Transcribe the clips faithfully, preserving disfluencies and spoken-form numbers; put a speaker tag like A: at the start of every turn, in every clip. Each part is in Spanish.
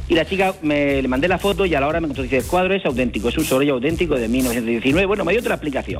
A: Y la chica, me le mandé la foto y a la hora me contó, dice, el cuadro es auténtico, es un Sorolla auténtico de mil novecientos diecinueve. Bueno, me dio otra explicación.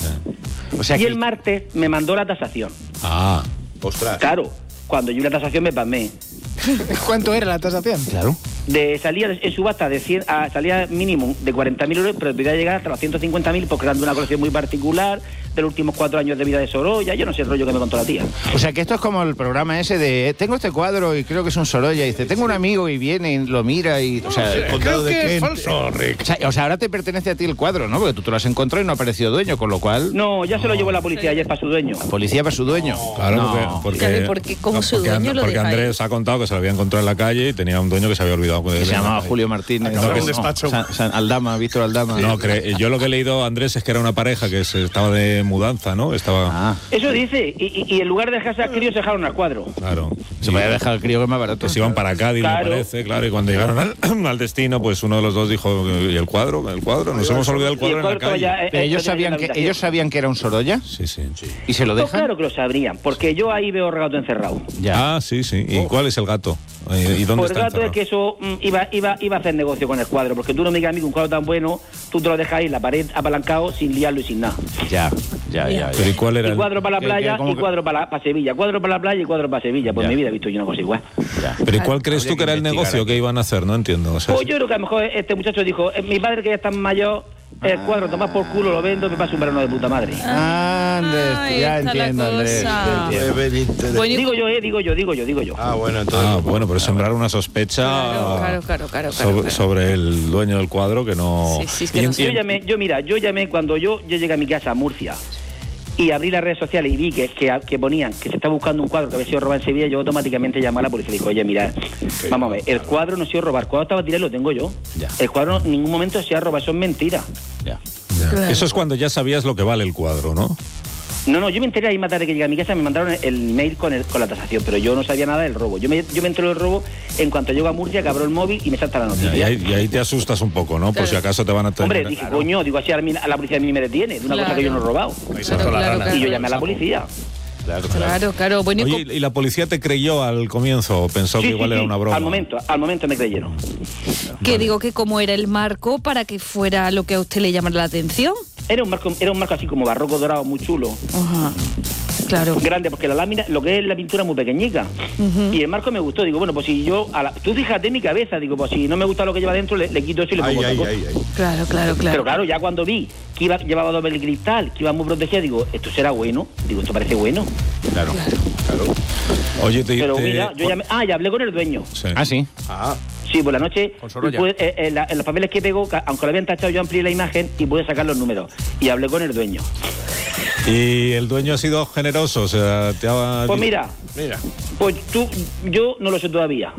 A: O sea, y que... el martes me mandó la tasación.
B: Ah,
A: ostras. Claro, cuando yo la tasación me pasmé.
C: ¿Cuánto era la tasación?
A: Claro. De, salía en subasta de cien, a, salía mínimo de cuarenta mil euros, pero podía llegar hasta los ciento cincuenta mil porque eran de una colección muy particular, de los últimos cuatro años de vida de Sorolla. Yo no sé el rollo que me contó la tía.
D: O sea, que esto es como el programa ese de tengo este cuadro y creo que es un Sorolla, y dice, tengo un amigo y viene y lo mira y... O sea,
B: no, creo que es falso, Rick.
D: O sea, o sea, ahora te pertenece a ti el cuadro, ¿no? Porque tú te lo has encontrado y no ha aparecido dueño, con lo cual...
A: No, ya se lo llevó la policía ayer para su dueño.
D: ¿La policía para su dueño?
B: No, claro,
D: no.
B: porque...
E: Claro, porque como
B: no,
E: su
B: porque,
E: dueño lo
B: Porque
E: deja
B: Andrés
E: ahí.
B: ha contado que se lo había encontrado en la calle y tenía un dueño que se había olvidado de
D: que
B: él.
D: se llamaba Julio Martínez.
B: No,
D: no,
B: que
D: no,
B: despacho.
D: San, San Aldama, Víctor Aldama.
B: No, cre- yo lo que he leído, Andrés, es que era una pareja que se estaba de mudanza, ¿no? Estaba...
D: Ah.
A: Eso dice, y, y, y en lugar de dejarse al crío se dejaron al cuadro.
B: Claro.
D: Se podía dejar al crío que es más barato.
B: Que se iban para Cádiz,
A: Claro.
B: me parece, claro, y cuando llegaron al, al destino, pues uno de los dos dijo, ¿y el cuadro? ¿El cuadro? Nos hemos olvidado el cuadro en la calle.
A: Ya, eh,
D: Pero
A: eh,
D: ellos
A: ya
D: sabían
A: en la
D: que
A: habitación.
D: ellos sabían que era un Sorolla.
B: Sí, sí, sí.
D: ¿Y se lo
A: Pues
D: dejan?
A: claro que lo sabrían, porque yo ahí veo regato encerrado.
D: Ya.
B: Ah, sí, sí. ¿Y cuál es el gato? Eh, ¿Y dónde
A: Pues el
B: está
A: gato es
B: encerrado?
A: que eso mm, iba, iba, iba a hacer negocio con el cuadro, porque tú no me digas a mí que un cuadro tan bueno, tú te lo dejas ahí en la pared apalancado sin liarlo y sin nada.
D: Ya, ya, ya.
B: Pero ¿y cuál era
A: Y
B: el...?
A: cuadro para la
D: ¿Qué-
A: playa
D: qué- cómo
A: y
D: que-
A: cuadro para, para Sevilla. Cuadro para la playa y cuadro para Sevilla. Pues
D: Ya.
A: en mi vida he visto yo una cosa igual.
D: Ya.
B: ¿Pero ¿y cuál crees
D: Habría
B: tú que
D: que
B: era el
D: investigar
B: negocio
D: aquí.
B: que iban a hacer? No entiendo. O sea,
A: Pues yo creo que a lo mejor este muchacho dijo, eh, mi padre que ya está mayor, el cuadro tomás por culo, lo vendo, me pasa un verano de puta madre.
D: Andrés,
E: Ay,
D: ya
E: está la
D: entiendo, Andrés.
E: cosa.
D: ya entiendo.
E: Bueno, y-
A: Digo yo, eh, digo yo, digo yo, digo yo.
F: Ah, bueno, entonces...
B: ah, bueno, pero sembrar una sospecha
E: Claro, claro, claro, claro,
B: sobre,
E: claro.
B: sobre el dueño del cuadro que no...
E: Sí, sí, es que
B: Y
E: no
B: en-
E: sé.
A: Yo llamé, yo mira, yo llamé cuando yo, yo llegué a mi casa a Murcia y abrí las redes sociales y vi que, que, que ponían que se está buscando un cuadro que había sido robado en Sevilla. Yo automáticamente llamé a la policía y dije, oye, mira, vamos a ver, el cuadro no ha sido robado, el cuadro estaba tirado y lo tengo yo.
D: Ya.
A: El cuadro en ningún momento se ha robado, eso es mentira.
D: Ya.
B: Ya.
E: Claro.
B: Eso es cuando ya sabías lo que vale el cuadro, ¿no?
A: No, no, yo me enteré ahí más tarde que llegué a mi casa, me mandaron el mail con, el, con la tasación, pero yo no sabía nada del robo. Yo me, yo me enteré del robo en cuanto llego a Murcia, que abro el móvil y me salta la noticia.
B: Y ahí, y ahí te asustas un poco, ¿no? Por
E: Claro.
B: si acaso te van a tener...
A: Hombre, dije, coño, digo, así a la, a la policía a mí me detiene, de una
E: Claro.
A: cosa que yo no he robado.
E: Claro, claro, claro.
A: Y yo llamé a la policía.
D: Claro, claro.
E: Claro, claro. Bueno, y
B: Oye,
E: con-
B: ¿y la policía te creyó al comienzo o pensó
A: Sí,
B: que
A: sí,
B: igual
A: sí,
B: era una broma?
A: Al momento, al momento me creyeron.
E: que digo que como era el marco para que fuera lo que a usted le llamara la atención.
A: Era un marco, era un marco así como barroco dorado, muy chulo.
E: Ajá. Claro.
A: Grande, porque la lámina, lo que es la pintura es muy pequeñica. Y el marco me gustó. Digo, bueno, pues si yo, a la, tú fíjate en mi cabeza, digo, pues si no me gusta lo que lleva dentro, le, le quito eso y le
F: Ay,
A: pongo
F: ay,
A: otra
F: ay,
A: cosa.
F: ay.
E: Claro, claro, claro.
A: Pero claro, ya cuando vi que iba, llevaba doble cristal, que iba muy protegida, digo, esto será bueno. Digo, esto parece bueno.
D: Claro.
B: Oye, te...
A: Pero
B: te-
A: mira, yo llamé, ah, ya hablé con el dueño.
B: Sí.
D: Ah, sí.
F: Ah,
A: Sí, por la noche,
D: Con Sorolla.
A: y pude- eh, eh, la- en los papeles que pegó, ca- aunque lo habían tachado, yo amplié la imagen y pude sacar los números. Y hablé con el dueño.
B: ¿Y el dueño ha sido generoso? O sea, te ha...
A: Pues mira,
F: mira.
A: pues tú, yo no lo sé todavía.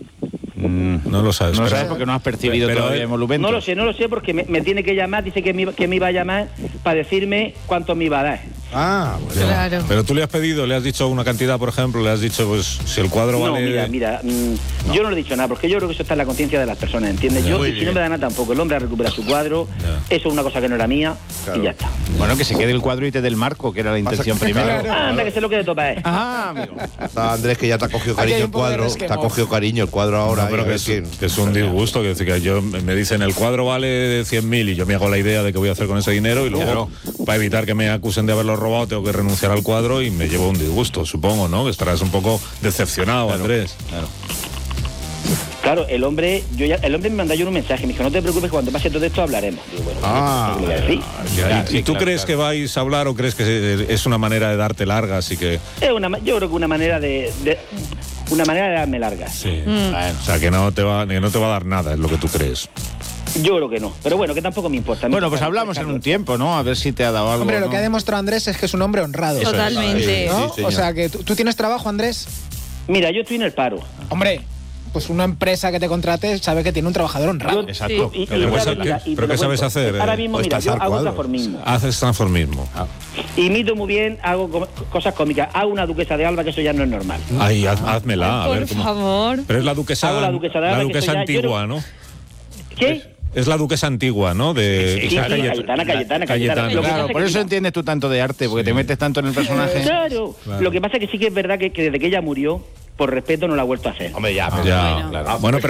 B: No lo sabes.
D: No
B: pero-
D: sabes porque no has percibido
B: pero-
D: todavía emolumentos.
A: No lo sé, no lo sé porque me, me tiene que llamar, dice que me, iba- que me iba a llamar para decirme cuánto me iba a dar.
F: Ah, bueno.
E: Claro.
B: Pero tú le has pedido, le has dicho una cantidad, por ejemplo, le has dicho, pues, si el cuadro
A: No,
B: vale...
A: mira, mira, mm, yo no le he dicho nada, porque yo creo que eso está en la conciencia de las personas, ¿entiendes? Yo,
F: Muy
A: y si
F: bien.
A: no me da nada tampoco, el hombre ha recuperado su cuadro,
B: Ya.
A: eso es una cosa que no era mía,
F: Claro.
A: y ya está.
D: Bueno, que se quede el cuadro y te dé el marco, que era la intención
F: que-
D: primero.
F: Claro.
A: Ah, anda, que sé lo que de topa es.
D: Ajá, amigo.
F: Está Andrés, que ya te ha cogido
C: Aquí hay
F: cariño
C: un
F: el
C: poco de
F: cuadro.
C: resquemor.
F: Te ha cogido cariño el cuadro ahora.
B: No, pero
F: y a
B: que
F: ver
B: es,
F: quién-
B: que es un disgusto, que, decir, que yo me dicen el cuadro vale cien mil y yo me hago la idea de qué voy a hacer con ese dinero y luego, para evitar que me acusen de haberlo robado, tengo que renunciar al cuadro y me llevo un disgusto, supongo, ¿no? Que estarás un poco decepcionado, Andrés.
D: Claro.
A: Claro, el hombre, yo ya, el hombre me mandó yo un mensaje, me dijo, no te preocupes, cuando pase todo esto hablaremos. Digo, bueno,
F: Ah,
A: ¿qué le voy a decir?
B: ¿Y,
D: Claro,
B: y
D: sí,
B: tú
D: claro,
B: crees
D: claro.
B: que vais a hablar o crees que es una manera de darte largas y que...
A: Es una, ma- yo creo que una manera de, de- una manera de darme largas.
B: Sí. O sea, que no, te va, que no te va a dar nada, es lo que tú crees.
A: Yo creo que no, pero bueno, que tampoco me importa.
D: Bueno, pues hablamos en un tiempo, ¿no? A ver si te ha dado algo.
C: Hombre, lo
D: ¿no?
C: que ha demostrado Andrés es que es un hombre honrado.
D: Eso es.
E: Totalmente.
C: ¿no?
F: Sí, señor.
C: O sea, que tú, ¿tú tienes trabajo, Andrés?
A: Mira, yo estoy en el paro.
C: Hombre, pues una empresa que te contrate sabe que tiene un trabajador honrado.
A: Yo-
D: Exacto.
A: y- y-
B: Pero
A: y
B: pues,
A: sabes,
B: ¿qué-
A: mira, y
B: pero
A: te
B: qué
A: lo
B: sabes
A: cuento.
B: hacer,
A: Ahora
B: eh?
A: mismo,
F: Pues
A: mira, yo
F: tasar
A: hago
F: cuadros.
A: transformismo.
B: Haces transformismo.
A: Imito muy bien, hago co- cosas cómicas. Hago una duquesa de Alba, que eso ya no es normal.
B: Ay, haz- házmela, a
E: Por
B: ver cómo...
E: favor.
B: Pero es la duquesa,
A: Hago la duquesa de Alba,
B: la
A: que
B: duquesa
A: eso ya- yo
B: antigua,
A: no-
B: ¿no?
A: ¿Qué?
B: Es la duquesa antigua, ¿no? De
A: Sí, sí, Cayetana, Cayetana, Cayetana. Lo que
D: Claro,
A: pasa
D: por
A: que
D: eso
A: sí.
D: entiendes tú tanto de arte, porque te metes tanto en el personaje.
A: Claro. Lo que pasa es que sí que es verdad que, que desde que ella murió, por respeto no la ha vuelto a hacer.
F: Hombre, ya, pero-
B: Ya,
E: Bueno.
B: claro. Bueno, pero